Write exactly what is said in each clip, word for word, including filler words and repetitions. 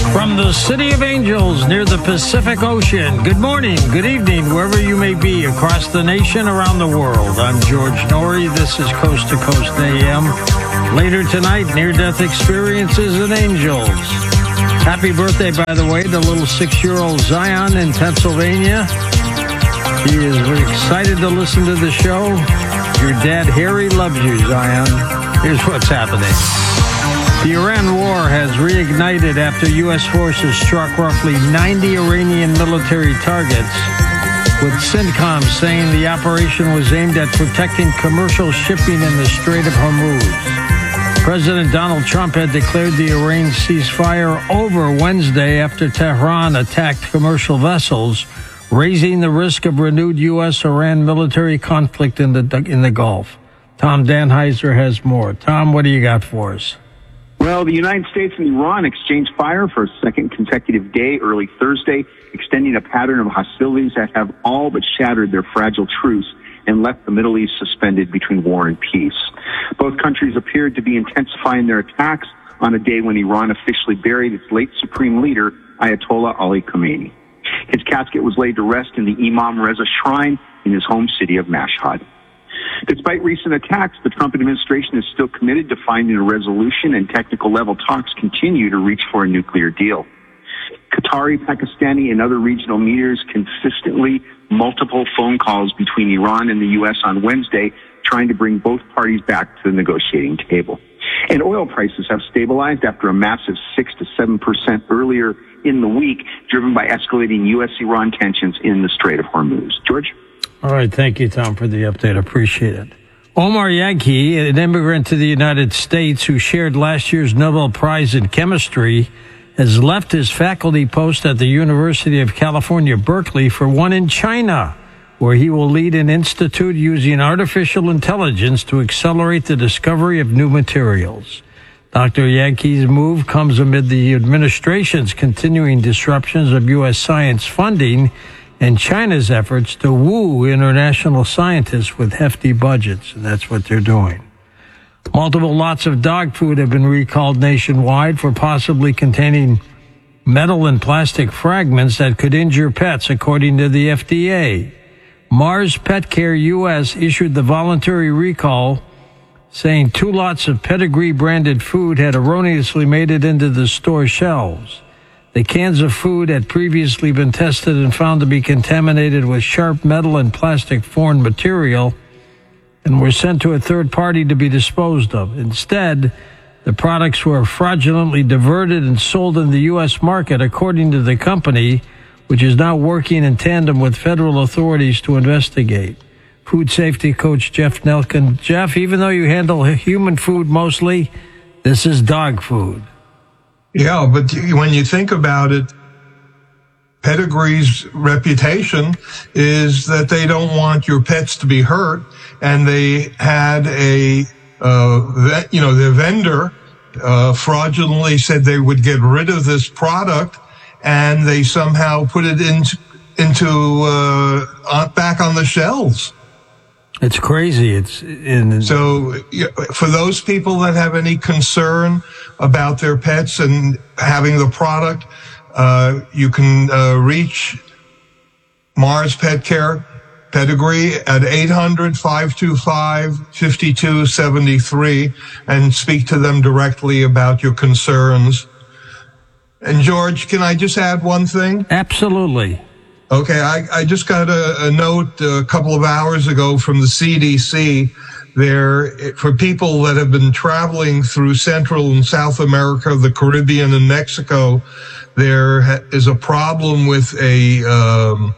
From the City of Angels near the Pacific Ocean, good morning, good evening, wherever you may be across the nation, around the world. I'm George Norrie. This is Coast to Coast A M. Later tonight, near-death experiences and angels. Happy birthday, by the way, to little six-year-old Zion in Pennsylvania. He is excited to listen to the show. Your dad, Harry, loves you, Zion. Here's what's happening. The Iran war has reignited after U S forces struck roughly ninety Iranian military targets, with CENTCOM saying the operation was aimed at protecting commercial shipping in the Strait of Hormuz. President Donald Trump had declared the Iran ceasefire over Wednesday after Tehran attacked commercial vessels, raising the risk of renewed U S Iran military conflict in the in the Gulf. Tom Danheiser has more. Tom, what do you got for us? Well, the United States and Iran exchanged fire for a second consecutive day early Thursday, extending a pattern of hostilities that have all but shattered their fragile truce and left the Middle East suspended between war and peace. Both countries appeared to be intensifying their attacks on a day when Iran officially buried its late supreme leader, Ayatollah Ali Khamenei. His casket was laid to rest in the Imam Reza Shrine in his home city of Mashhad. Despite recent attacks, the Trump administration is still committed to finding a resolution, and technical level talks continue to reach for a nuclear deal. Qatari, Pakistani, and other regional leaders consistently multiple phone calls between Iran and the U S on Wednesday, trying to bring both parties back to the negotiating table. And oil prices have stabilized after a massive six to seven percent earlier in the week, driven by escalating U S Iran tensions in the Strait of Hormuz. George? All right, thank you, Tom, for the update. Appreciate it. Omar Yankee, an immigrant to the United States who shared last year's Nobel Prize in Chemistry, has left his faculty post at the University of California, Berkeley, for one in China, where he will lead an institute using artificial intelligence to accelerate the discovery of new materials. Doctor Yankee's move comes amid the administration's continuing disruptions of U S science funding and China's efforts to woo international scientists with hefty budgets, and that's what they're doing. Multiple lots of dog food have been recalled nationwide for possibly containing metal and plastic fragments that could injure pets, according to the F D A. Mars Pet Care U S issued the voluntary recall, saying two lots of Pedigree-branded food had erroneously made it into the store shelves. The cans of food had previously been tested and found to be contaminated with sharp metal and plastic foreign material and were sent to a third party to be disposed of. Instead, the products were fraudulently diverted and sold in the U S market, according to the company, which is now working in tandem with federal authorities to investigate. Food safety coach Jeff Nelkin. Jeff, even though you handle human food mostly, this is dog food. Yeah, but when you think about it, Pedigree's reputation is that they don't want your pets to be hurt, and they had a, uh, you know, the vendor uh, fraudulently said they would get rid of this product, and they somehow put it into, into uh, back on the shelves. It's crazy. It's in. So for those people that have any concern about their pets and having the product, uh, you can uh, reach Mars Pet Care Pedigree at eight hundred, five two five, five two seven three and speak to them directly about your concerns. And George, can I just add one thing? Absolutely. Okay, I, I just got a, a note a couple of hours ago from the C D C. There, for people that have been traveling through Central and South America, the Caribbean, and Mexico, there is a problem with a, um,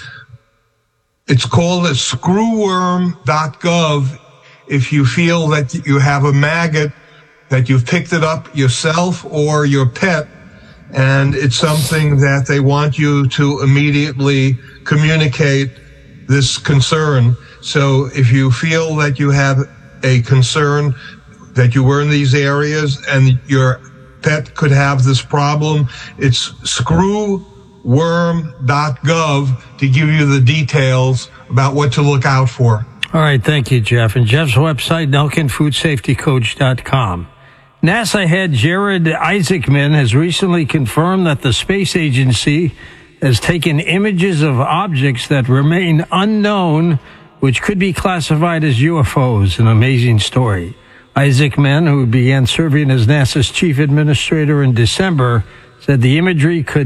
it's called a screwworm dot gov. If you feel that you have a maggot, that you've picked it up yourself or your pet, and it's something that they want you to immediately communicate this concern. So if you feel that you have a concern that you were in these areas and your pet could have this problem, it's screwworm dot gov to give you the details about what to look out for. All right, thank you, Jeff. And Jeff's website, Nelkin Food Safety Coach dot com. NASA head Jared Isaacman has recently confirmed that the space agency has taken images of objects that remain unknown, which could be classified as U F Os. An amazing story. Isaacman, who began serving as NASA's chief administrator in December, said the imagery could